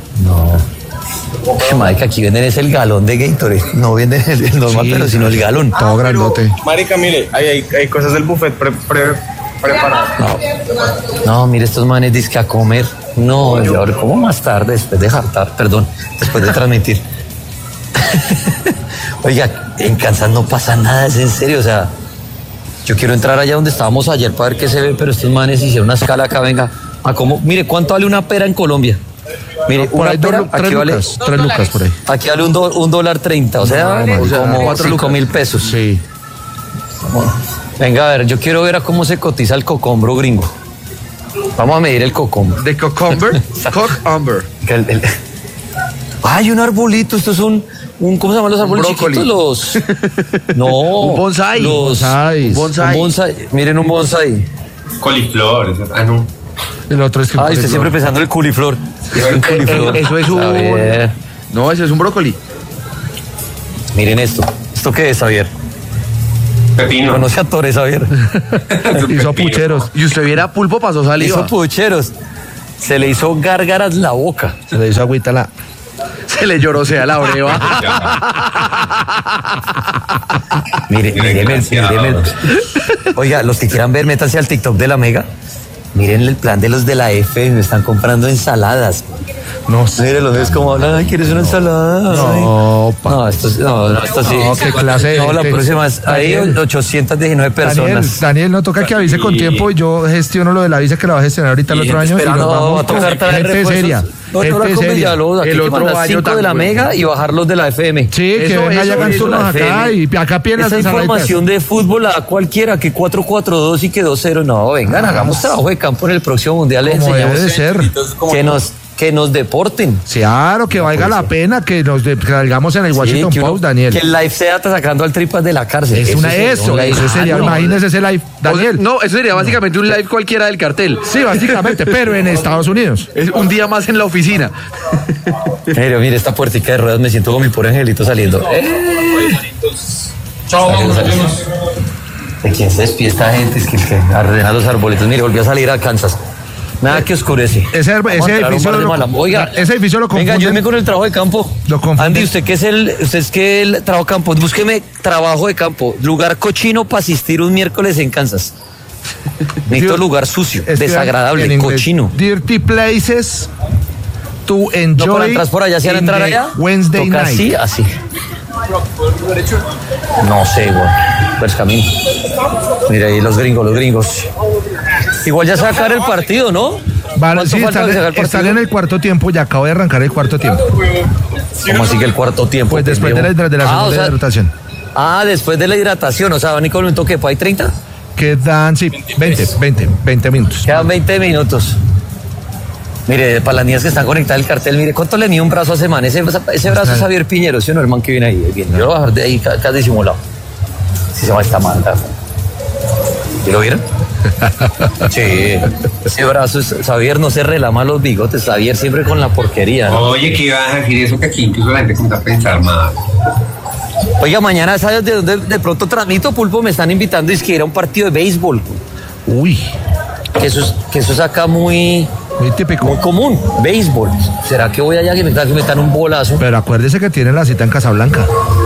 Madre, que aquí venden es el galón de Gatorade. No venden el normal, Sí. pero sino el galón. Todo grandote. Marica, mire, hay cosas del buffet preparadas. No, mire, estos manes dicen que a comer. No, y ahora, ¿cómo más tarde? Después de jartar, perdón, después de transmitir. Oiga, en Kansas no pasa nada, es en serio, o sea, Yo quiero entrar allá donde estábamos ayer para ver qué se ve, pero estos manes hicieron una escala acá, venga. A cómo, mire, ¿cuánto vale una pera en Colombia? Mire, Por una ahí pera, aquí vale, 3 lucas por ahí. aquí vale $1.30, o sea, como 5.000 pesos. Sí. Venga, a ver, yo quiero ver a cómo se cotiza el cocombro gringo. Vamos a medir el cocombro. ¿De cucumber? Cucumber. Hay un arbolito, esto es un ¿cómo se llaman los árboles brócoli. chiquitos? No. Un bonsai. Los Bonsáis. Bonsai. un bonsai. Miren un bonsai. Coliflor. No. El otro es que Ay, usted siempre pensando en el culiflor. Un culiflor. Eso es un... Javier. No, eso es un brócoli. Miren esto. ¿Esto qué es, Javier? Pepino. Conoce a Torres, Javier. hizo pucheros. Y usted viera pulpo, pasó saliva. Hizo pucheros. Se le hizo gárgaras la boca. Se le hizo agüita la... Se le lloró, sea la breva. Míreme. Oiga, los que quieran ver, métanse al TikTok de la Mega. Miren el plan de los de la F, me están comprando ensaladas. No sé. Miren, los ves como, ay, ¿quieres una ensalada? No, pa. No, esto sí. No, qué clase de No, la gente. próxima es ahí Daniel. 819 personas. Daniel, no toca que avise con tiempo y yo gestiono lo de la visa que la va a gestionar ahorita el otro año. Y nos No, vamos va a tocar con traer gente refuerzos. seria. No, Gente con seria. Villalobos, aquí El que otro mandar año 5 de la tan Mega bueno. y bajar los de la FM. Sí, que Eso, venga ya eso, hagan eso, turnos la acá FM. y acá piden las Esa ensaladitas. información de fútbol a cualquiera, que 4-4-2 y que 2-0. No, vengan, hagamos trabajo de campo en el próximo mundial. Les Como debe de enseñamos ser. que nos deporten. Claro, que valga la pena que nos salgamos en el Washington Sí, Post, Daniel. Que el live sea sacando al Tripas de la cárcel. Es una sería eso, un live. eso sería, Ah, no. imagínese ese live, Daniel. No, eso sería básicamente un live cualquiera del cartel. Sí, básicamente, pero en Estados Unidos. Es un día más en la oficina. Pero mire esta puertica de ruedas, me siento con mi pobre angelito saliendo. Chao, Saliendo. ¿De quién se despide esta gente? Es que ordena los arbolitos. Mire, volvió a salir a Kansas. Nada que oscurece. Ese Vamos a entrar a un edificio bar de lo- Malambo. Oiga, ese edificio lo venga, confunden. ayúdeme con el trabajo de campo. Lo confunden. Andy, usted que es el trabajo de campo, búsqueme trabajo de campo. Lugar cochino para asistir un miércoles en Kansas. Necesito lugar sucio, Es que en desagradable, inglés, cochino. Dirty places to No, enjoy. para entrar por allá, ¿se van a in entrar the allá? Wednesday Toca night. así. No sé, güey. Pues camino. Mira ahí los gringos. Igual ya se va a acabar el partido, ¿no? Vale, ¿Cuánto sí, falta están, que se haga el están partido? en el cuarto tiempo, ya acabo de arrancar el cuarto tiempo. ¿Cómo así que el cuarto tiempo? Pues después de la Ah, o sea, hidratación. después de la hidratación, o sea, van y con un toque, ¿hay 30? Quedan, sí, 20 minutos. Quedan 20 minutos. Mire, para las niñas que están conectadas al cartel, mire, ¿cuánto le mide un brazo a ese man? Ese brazo es Javier Piñero, ¿sí o no, el man que viene ahí? Bien, yo lo voy a bajar de ahí, casi disimulado. Si se va esta manta. ¿Y lo vieron? Sí, ese brazo es, Javier no se relama los bigotes, Javier siempre con la porquería, ¿no? Oye, que ibas a decir eso, que aquí incluso la gente comienza a pensar mal. Oiga, mañana, ¿sabes de dónde de pronto transmito, Pulpo? Me están invitando, es que ir a un partido de béisbol. Uy, Que eso es acá muy típico. muy común, béisbol. ¿Será que voy allá que me metan un bolazo? Pero acuérdese que tiene la cita en Casablanca.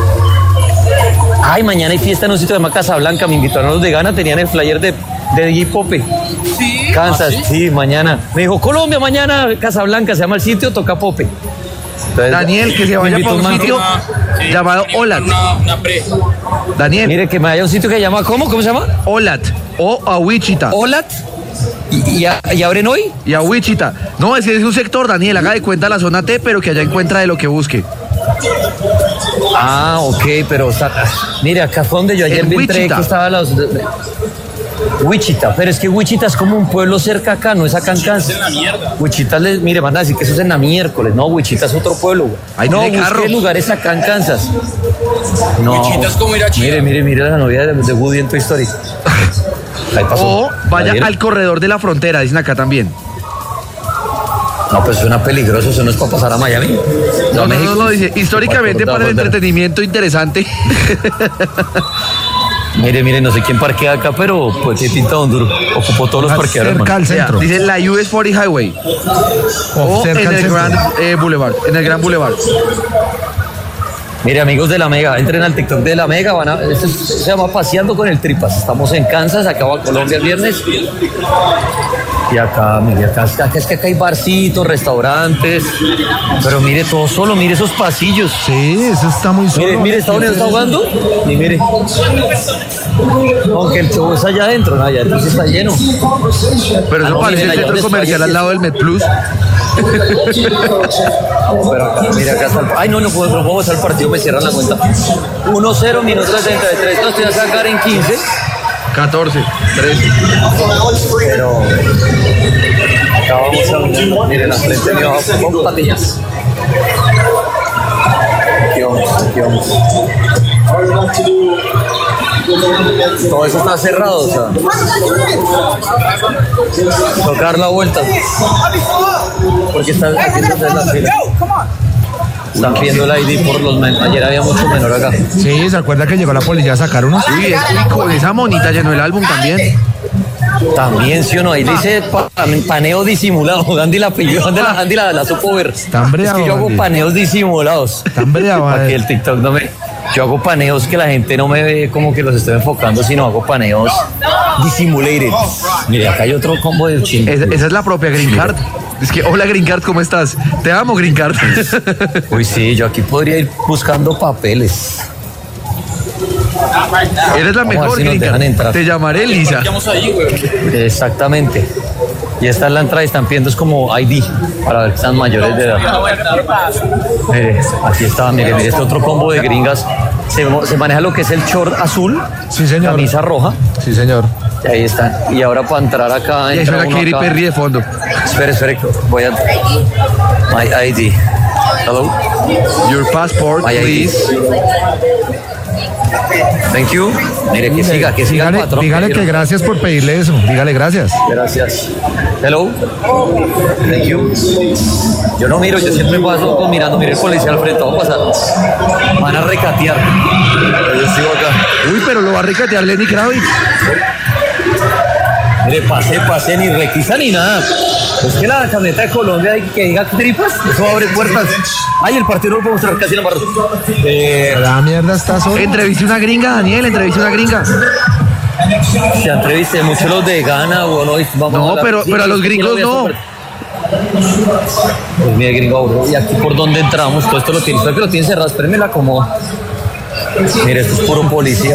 Ay, mañana hay fiesta en un sitio de Casablanca, me invitaron los de Ghana, tenían el flyer de DJ Pope. Sí. Kansas, sí, mañana. Me dijo, Colombia, mañana Casablanca, se llama el sitio, toca Pope. Entonces, Daniel, que se me vaya invitó para un man- sitio llamado Olat. Una pre. Daniel, Mire, que me vaya a un sitio que se llama, ¿cómo se llama? Olat o a Wichita. Olat. ¿Y abren hoy? Y a Wichita. No, ese es un sector, Daniel, haga de cuenta la zona T, pero que allá encuentra de lo que busque. Ah, ok, pero mire, acá fue donde yo ayer En vi entré Wichita. que estaba Wichita, pero es que Wichita es como un pueblo cerca acá, no es acá en Kansas. Es en la mierda. Wichita, mire, van a decir que eso es en la miércoles, no, Wichita es otro pueblo, güey. Ahí no, tiene busqué carro. lugares acá en Kansas. No. Wichita es como ir a Chile. Mire la novia de Woody en Toy Story. Ahí pasó. O vaya ¿La vieron? al corredor de la frontera, dicen acá también. No, pues suena peligroso, eso no es para pasar a Miami. No, dice, históricamente para el entretenimiento interesante. Mire, no sé quién parquea acá, pero pues sí pinta un duro. Ocupó todos los Más parqueaderos, cerca hermano. al centro. Dice la US 40 Highway. O cerca en al el centro. Grand Boulevard. En el Gran Boulevard. Mire, amigos de la Mega, entren al TikTok de la Mega, esto se llama Paseando con el Tripas. Estamos en Kansas, acaba Colombia el viernes. Y acá, mire, acá es que acá hay barcitos, restaurantes, pero mire todo solo, mire esos pasillos. Sí, eso está muy solo. Mire, Estados Unidos está jugando y mire. Aunque el show es allá adentro, ¿no? Allá adentro sí está lleno. Pero eso parece el centro comercial al lado del MedPlus. Pero acá, mira, acá está el... Ay, no puedo pasar el partido, me cierran la cuenta. 1-0, minuto 63. No, estoy a sacar en 15. 14, 13. Pero... Acá vamos a ver. Miren, la frente mío con patillas. Aquí vamos. Todo eso está cerrado, o sea. Tocar la vuelta. Porque están aquí en la fila. Están pidiendo el ID por los menores. Ayer había mucho menor acá. Sí, ¿se acuerda que llegó la policía a sacar unos? Uy, con esa monita llenó el álbum también. También, sí o no, ahí dice paneo disimulado. Andy la pilló, Andy la supo ver. Tan bravo, es que yo hago Andy. paneos disimulados. Tan bravo, Para que el TikTok no me... Yo hago paneos que la gente no me ve como que los estoy enfocando, sino hago paneos disimulated. Mire, acá hay otro combo de ching. Esa es la propia Green Card. Es que, hola Green Card, ¿cómo estás? Te amo, Green Card. Uy, sí, yo aquí podría ir buscando papeles. Eres la Vamos a ver mejor, si nos Green dejan Card. entrar. Te llamaré Lisa. Vamos ahí, güey. Exactamente. Y esta es la entrada y están pidiendo es como ID para ver que están mayores de edad. Mire, aquí está, mire, este otro combo de gringas. Se maneja lo que es el short azul, Sí, señor. camisa roja. Sí, señor. Y ahí está. Y ahora para entrar acá. Y eso era Katy Perry de fondo. Espere, voy a. My ID. Hello. Your passport, My ID. please. Thank you. Mire, que siga el Dígale, patrón. dígale que gracias por pedirle eso. Dígale gracias. Gracias. Hello. Thank you. Yo no miro, yo siempre paso mirando, mire el policía al frente, vamos a pasar. Van a recatear. Pero yo sigo acá. Uy, pero lo va a recatear Lenny Kravitz. Mire, pasé, ni requisa ni nada. Es que la camioneta de Colombia que diga tripas, eso abre puertas. Ay, el partido no lo puedo mostrar casi en la barra. La mierda está solo. Entrevisté una gringa, Daniel, entrevisté una gringa. Se entrevisté mucho los de Ghana, bueno, vamos No, a hablar. pero a los gringos no. Pues mire, gringo, bro, y aquí por donde entramos, todo esto lo tiene, espero que lo tiene cerrado, espérenme la acomodo. Mire, esto es puro policía.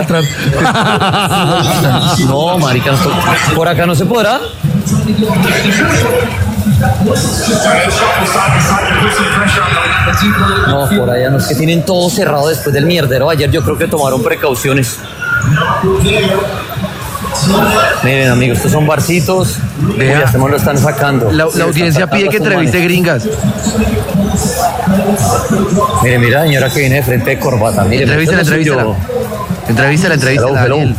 No, marica, por acá no se podrá. No, por allá no, es que tienen todo cerrado después del mierdero. Ayer yo creo que tomaron precauciones. Miren, amigos, estos son barcitos. Vea. Uy, este man lo están sacando. La audiencia pide que entreviste gringas. Mira, señora que viene de frente de corbata. Mire, Entrevístala. Entrevístala, Hello. Daniel.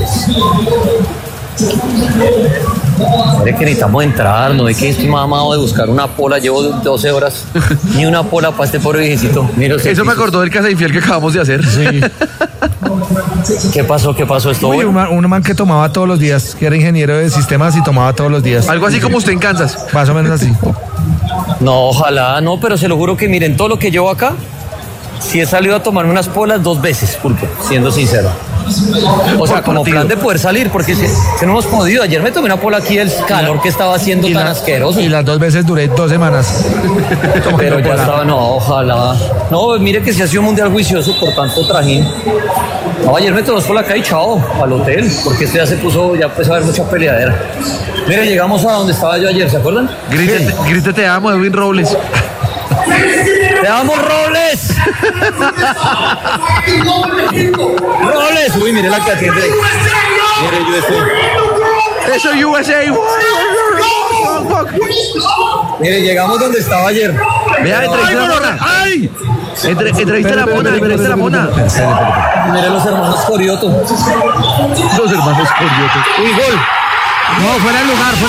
Mire que necesitamos entrar, no ve que estoy mamado de buscar una pola, llevo 12 horas, ni una pola para este pobre viejecito. Mira, Eso me acordó del Casa Infiel que acabamos de hacer. Sí. ¿Qué pasó esto? Uy, un man que tomaba todos los días, que era ingeniero de sistemas y tomaba todos los días. Algo así como usted en Kansas. Más o menos así. No, ojalá, no, pero se lo juro que miren, todo lo que llevo acá, sí he salido a tomarme unas polas 2 veces, pulpo, siendo sincero. O sea, como plan de poder salir, porque si no hemos podido. Ayer me tomé una pola aquí del calor que estaba haciendo tan asqueroso. Y las 2 veces duré 2 semanas. Pero ya estaba, no, ojalá. No, mire que se ha sido un mundial juicioso por tanto trajín. No, ayer me tomé por acá y chao, al hotel, porque esto ya se puso, ya empezó a haber mucha peleadera. Mire, llegamos a donde estaba yo ayer, ¿se acuerdan? Grite te amo, Edwin Robles. ¡Te amo, Robles! ¡Robles! Uy, mire la que atiende. Mire, Eso USA. Mire, llegamos donde estaba ayer. Vea, entrevista a la mona. ¡Ay! Entrevista a la mona, entrevista a la mona. Mire los hermanos Corioto. Los hermanos Corioto. Uy, gol. No, fuera de lugar.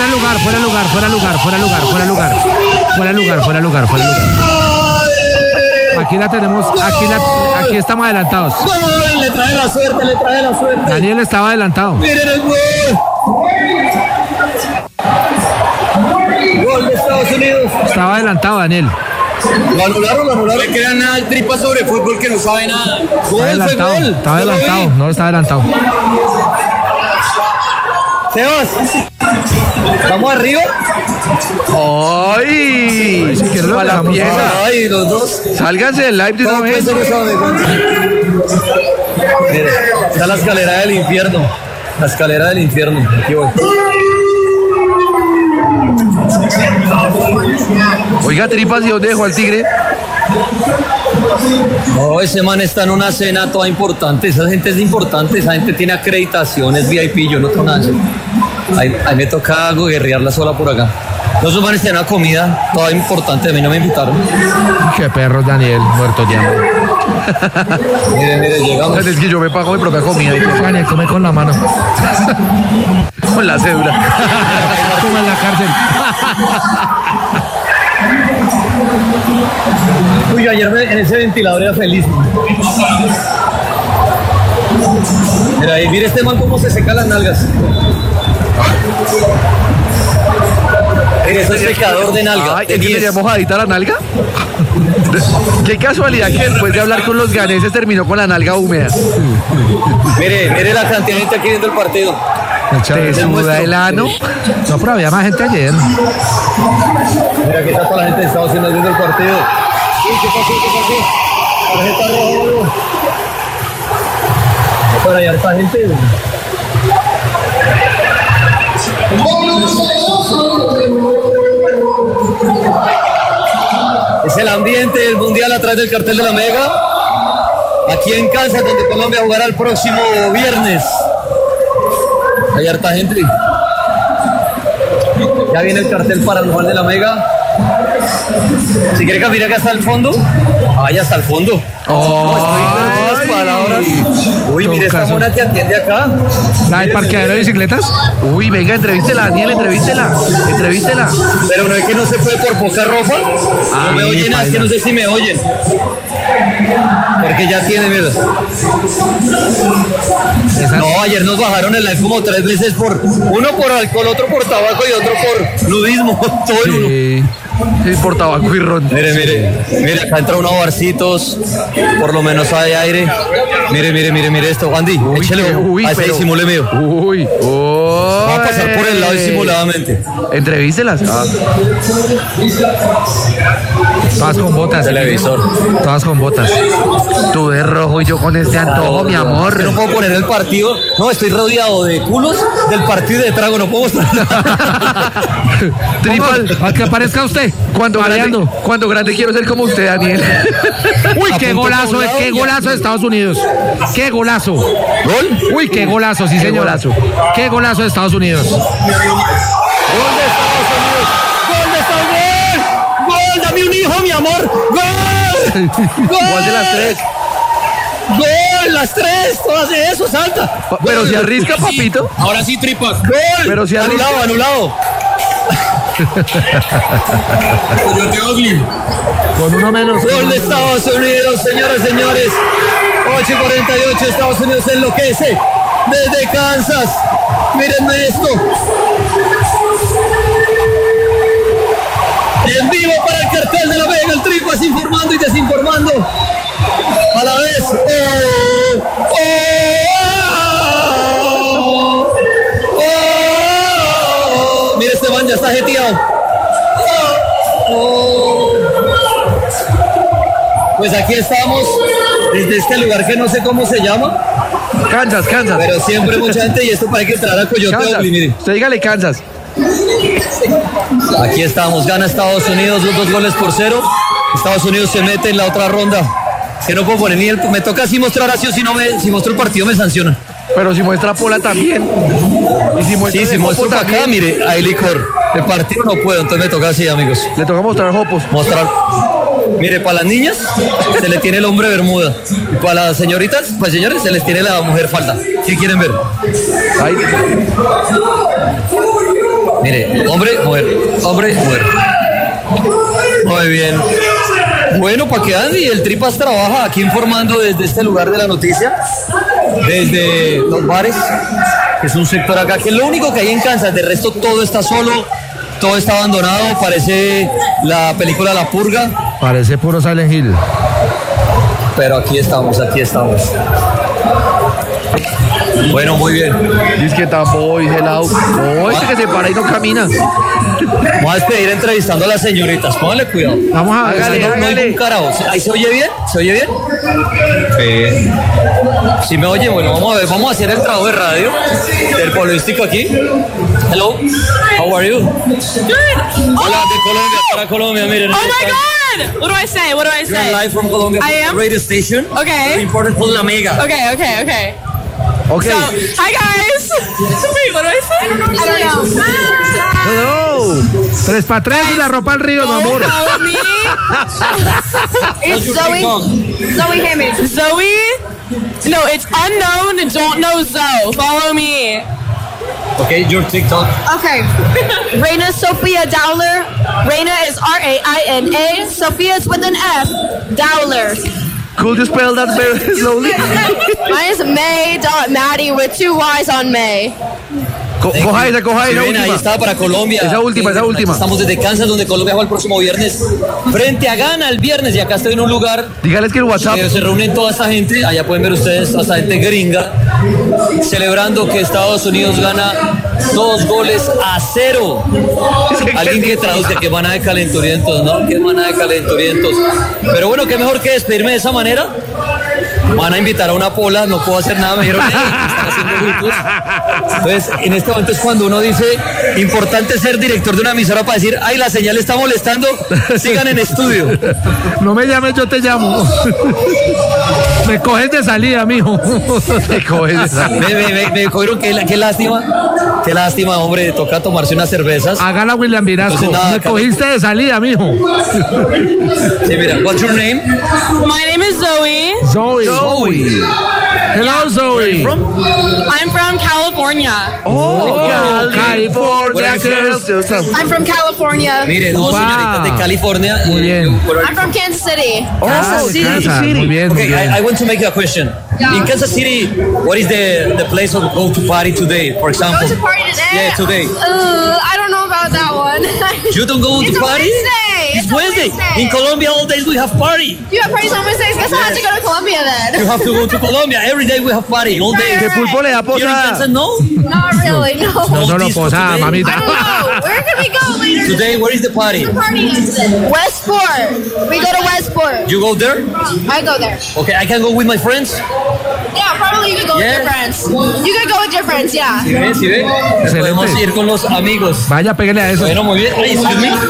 Aquí la tenemos, aquí estamos adelantados. ¡Gol! Le trae la suerte. Daniel estaba adelantado. Miren el gol. Gol de Estados Unidos. Estaba adelantado, Daniel. Lo anularon. No le crean nada al tripa sobre fútbol que no sabe nada. Estaba adelantado. No, estaba adelantado. Sebas. ¿Vamos arriba? ¡Ay! Si quieres lo ¡A la dejamos pieza! Ay, los dos. Sálganse del live de una ¿Cómo vez. puede ser eso? Mire, está la escalera del infierno. La escalera del infierno. Aquí voy. Oiga, Tripas, ¿y dónde dejó al tigre? No, ese man está en una cena toda importante. Esa gente es importante. Esa gente tiene acreditaciones VIP. Yo no tengo nada de eso. Ahí me toca guerrearla sola por acá. No, esos manes tienen una comida toda importante. A mí no me invitaron. Qué perros, Daniel, muerto de hambre. Mire, llegamos. Es que yo me pago mi propia comida. Daniel, come con la mano. Con la cédula. Toma en la cárcel. Uy, ayer en ese ventilador era feliz. Mira ahí, mire este man cómo se seca las nalgas. Mire, eso es secador de nalga. Ay, ¿es que tenía mojadita la nalga? Qué casualidad que después de hablar con los ganeses terminó con la nalga húmeda. Mire la cantidad de gente aquí viendo el partido. ¿Te suda el ano? No, pero había más gente ayer. Mira que está toda la gente de Estados Unidos viendo el partido. Uy, ¿qué pasó? Tarjeta roja. Por allá está gente. Es el ambiente del mundial atrás del cartel de la Mega. Aquí en Kansas, donde Colombia jugará el próximo viernes. Hay harta gente. Ya viene el cartel para el Juan de la Mega. Si quiere caminar acá hasta el fondo, vaya hasta el fondo. Las palabras. Uy, mire esta mona que atiende acá. ¿La del parqueadero de bicicletas? Uy, venga, entrevístela, Daniel, entrevístela. Pero no es que no se puede por poca ropa. No me oyen, es que no sé si me oyen. Porque ya tiene, mira. No, ayer nos bajaron el live como 3 veces uno por alcohol, otro por tabaco y otro por nudismo. Todo el uno. Sí, por tabaco y ron. Mire, acá entra unos barcitos, por lo menos hay aire. Mire esto, Andy, échale a ese disimule mío. Va a pasar por el lado disimuladamente. Entrevístelas. Todas con botas. Televisor. Todas con botas. Tú de rojo y yo con este antojo, mi amor. No puedo poner el partido. No, estoy rodeado de culos del partido de trago. No puedo mostrar. Tripal, A que aparezca usted. cuando grande quiero ser como usted, Daniel. Uy, qué golazo, qué golazo de Estados Unidos. Qué golazo. ¿Gol? Uy, qué golazo, sí, señor. Golazo. Qué golazo de Estados Unidos. ¡Gol de Estados Unidos! ¡Gol de Estados Unidos! ¡Gol! ¡Dame un hijo, mi amor! ¡Gol! ¿Cuál de las tres? ¡Gol! ¡Las tres! ¡Todas de eso! ¡Salta! Pero si arrisca, papito. Ahora sí, Tripas. ¡Gol! Pero si anulado. Con uno menos. Gol de Estados Unidos, señoras y señores. 8:48, Estados Unidos enloquece desde Kansas. Mírenme esto. En vivo para el cartel de la Vega, el Tripas informando y desinformando a la vez. Mira, este man ya está jeteado. Pues aquí estamos, desde este lugar que no sé cómo se llama. Kansas. Pero siempre mucha gente, y esto para que entrar a Coyote Ugly, mire. Usted dígale Kansas. Aquí estamos, gana Estados Unidos 2-0. Estados Unidos se mete en la otra ronda. Que no puedo poner ni el... Me toca así mostrar así, o si muestro el partido me sancionan. Pero si muestra Pola también. Y si muestra si muestro para acá, mire, hay licor. El partido no puedo, entonces me toca así, amigos. Le toca mostrar Jopos. Mire, para las niñas se le tiene el hombre bermuda. Y para las señoritas, pues señores, se les tiene la mujer falda. ¿Qué quieren ver? Ay. Mire, hombre, mujer. Muy bien. Bueno, para que Andy, el Tripas trabaja aquí informando desde este lugar de la noticia, desde los bares, que es un sector acá, que es lo único que hay en Kansas. De resto todo está solo, todo está abandonado, parece la película La Purga. Parece puro Silent Hill. Pero aquí estamos. Bueno, muy bien. Dice que tampoco dice lado. No, este que se para y no camina. Vamos a despedir entrevistando a las señoritas. Póngale cuidado. Vamos a ver. Hágale, No hay hágale. un carajo. ¿Ahí se oye bien? ¿Se oye bien? Sí. Si me oye, bueno, vamos a ver. Vamos a hacer el trabajo de radio del polístico aquí. Hello. How are you? Good. Hola, de Colombia para Colombia. Miren. Oh my God! What do I say? What do I You're say? live from Colombia. I am? Radio station. Okay. Very important for La Mega. Okay. Ok. So, hi guys. Wait, what do I say? I don't know. Hello. 3 para 3 y la ropa al río, mi amor. Follow me. It's Zoe Hammond. Zoe? No, it's unknown and don't know Zoe. Follow me. Okay, your TikTok. Okay. Raina Sophia Dowler. Raina is Raina. Sophia is with an F. Dowler. Could you spell that very slowly? Mine is May.Maddie with 2 Y's on May. Coja esa Sí, ven, ahí última. está para Colombia. Esa última. Estamos desde Kansas, donde Colombia juega el próximo viernes frente a Ghana el viernes. Y acá estoy en un lugar Dígales que el WhatsApp. se reúnen toda esta gente. Allá pueden ver ustedes toda esta gente gringa celebrando que Estados Unidos gana 2-0. Alguien que traduzca, que manada de calenturientos, ¿no? Que manada de calenturientos. Pero bueno, qué mejor que despedirme de esa manera. Van a invitar a una pola, no puedo hacer nada, me dijeron, "Hey, están haciendo grupos". Entonces, en este momento es cuando uno dice, importante ser director de una emisora para decir, ay, la señal está molestando, sigan en estudio. No me llames, yo te llamo. Me coges de salida, mijo. Me coges de salida. Me cogieron, qué lástima, hombre, toca tomarse unas cervezas. Hágala, William Vinasco. Entonces, nada, Me cogiste de salida, mijo. Sí, mira, what's your name? My name is Zoe. Zoe. Hello, Zoe. I'm from California. California. I'm from California. Mire, dos Upa. señoritas de California. Muy bien. I'm from Kansas City. Kansas City. Kansas, muy bien, muy Okay, bien. I want to make you a question. Yeah. In Kansas City, what is the place of go to party today, for example? Go to party today? Yeah, today. I don't know about that one. You don't go It's to a party? Wednesday. It's It's a Wednesday. Wednesday. In Colombia, all days we have party. You have parties on Wednesdays? Guess I'll have to go to Colombia You then. have to go to Colombia. Every day we have party, all day. Que Pulpo le da Here in posada. Kansas, no? Not really, no. No solo disco posada, today. I mamita. don't know. Where can we go later? Today, where is the party? Party Westport. We go to Westport. You go there? I go there. Okay, I can go with my friends. Yeah, probably you could go Yeah. with your friends. You could go with your friends, yeah. ¿Sí ve? ¿Sí ve? Podemos ir con los amigos. Vaya, pégale a eso. Bueno, muy bien. Ay, excuse me.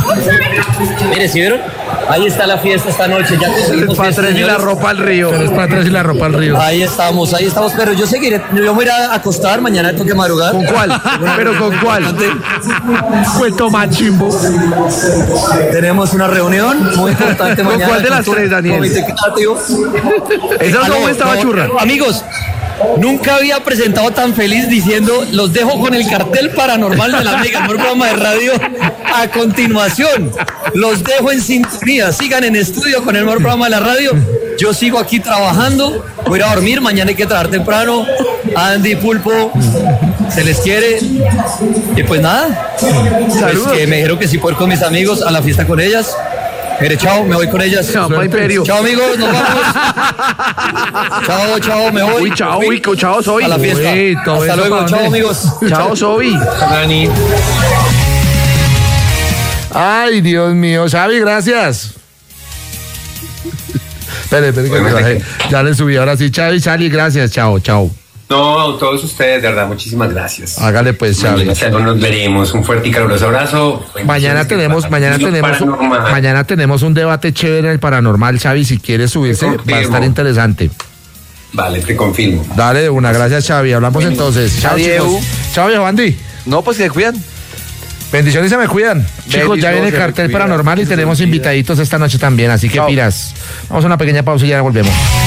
Mire, ¿sí vieron? Ahí está la fiesta esta noche. Ya conseguimos Para fiesta, tres y la señores. ropa al río. 3 para 3 y la ropa al río. Ahí estamos. Pero yo seguiré. Yo me voy a ir a acostar. Mañana tengo que madrugar. ¿Con cuál? ¿Pero con cuál? Cuento más chimbo. Tenemos una reunión muy importante ¿Con mañana. cuál de las todo el tres, Daniel? comité creativo. Esa Aló, no estaba no, churra. Amigos, nunca había presentado tan feliz diciendo los dejo con el cartel paranormal de la Mega, el mejor programa de radio. A continuación, los dejo en sintonía. Sigan en estudio con el mejor programa de la radio. Yo sigo aquí trabajando. Voy a ir a dormir. Mañana hay que trabajar temprano. Andy, Pulpo, se les quiere. Y pues nada. Pues que me dijeron que sí puedo ir con mis amigos a la fiesta con ellas. Mire, chao, me voy con ellas. Chao, Imperio. Chao, amigos, nos vamos. Chao, me voy. Uy, chao, Soy. A la fiesta. Uy, todo Hasta eso luego, ¿para chao, dónde? amigos. Chao, Soy. Dani. Ay, Dios mío. Xavi, gracias. Espere, que me bajé. Ya le subí. Ahora sí, Xavi, Sally, gracias. Chao. No, a todos ustedes, de verdad, muchísimas gracias. Hágale pues, Xavi. Mañana nos veremos. Un fuerte y caluroso abrazo. Mañana tenemos un debate chévere en el paranormal, Xavi. Si quieres subirse, Confirmo. va a estar interesante. Vale, te confirmo. Dale de una, gracias, Xavi. Hablamos entonces. Chao, Adiós. chicos. Chao, viejo Andy. No, pues que se cuidan. Bendiciones y se me cuidan. Chicos, ya viene el cartel paranormal y tenemos invitaditos esta noche también, así que Chao. piras. Vamos a una pequeña pausa y ya volvemos.